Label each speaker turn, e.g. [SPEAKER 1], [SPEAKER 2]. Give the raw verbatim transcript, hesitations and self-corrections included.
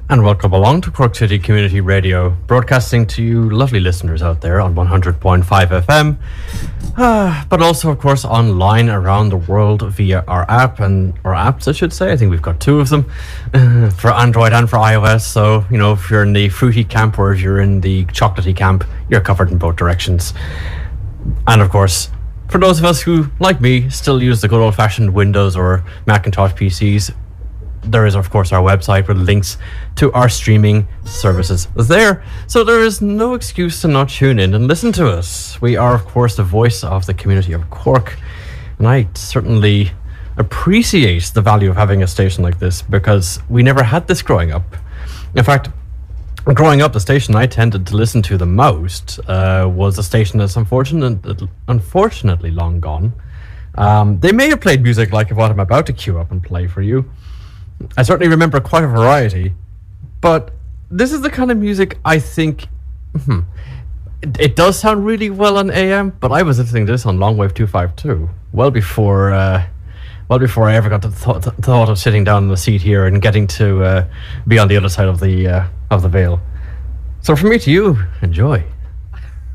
[SPEAKER 1] And welcome along to Cork City Community Radio, broadcasting to you lovely listeners out there on one hundred point five F M, uh, but also, of course, online around the world via our app, and our apps, I should say. I think we've got two of them, uh, for Android and for iOS. So, you know, if you're in the fruity camp or if you're in the chocolatey camp, you're covered in both directions. And, of course, for those of us who, like me, still use the good old-fashioned Windows or Macintosh P Cs, there is, of course, our website with links to our streaming services there. So there is no excuse to not tune in and listen to us. We are, of course, the voice of the community of Cork. And I certainly appreciate the value of having a station like this, because we never had this growing up. In fact, growing up, the station I tended to listen to the most uh, was a station that's unfortunate, unfortunately long gone. Um, they may have played music like what I'm about to queue up and play for you. I certainly remember quite a variety, but this is the kind of music I think, hmm, it, it does sound really well on A M, but I was listening to this on Longwave two fifty-two, well before, uh, well before I ever got the th- th- thought of sitting down in the seat here and getting to uh, be on the other side of the uh, of the veil. So from me to you, enjoy.